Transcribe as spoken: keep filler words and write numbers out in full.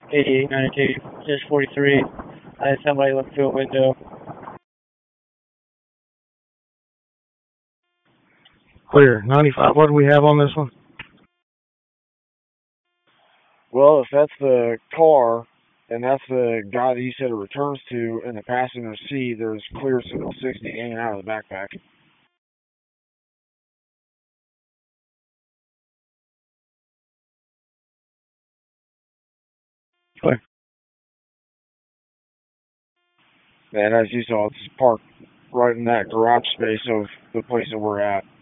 eighty-eight ninety-two, just forty-three. I had somebody look through a window. Clear. ninety-five, what do we have on this one? Well, if that's the car, and that's the guy that you said it returns to in the passenger seat, there's clear signal sixty hanging out of the backpack. Clear. And as you saw, it's parked right in that garage space of the place that we're at.